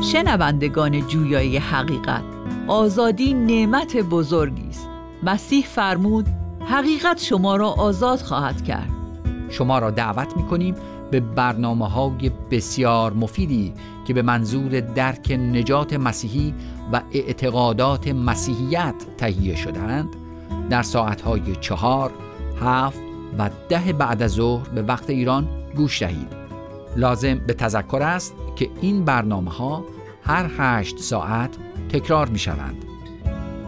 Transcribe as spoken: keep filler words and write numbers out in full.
شنوندگان جویای حقیقت، آزادی نعمت بزرگی است. مسیح فرمود حقیقت شما را آزاد خواهد کرد. شما را دعوت می‌کنیم به برنامه‌های بسیار مفیدی که به منظور درک نجات مسیحی و اعتقادات مسیحیت تهیه شده‌اند در ساعت‌های چهار، هفت و ده بعد از ظهر به وقت ایران گوش دهید. لازم به تذکر است که این برنامه‌ها هر هشت ساعت تکرار می‌شوند.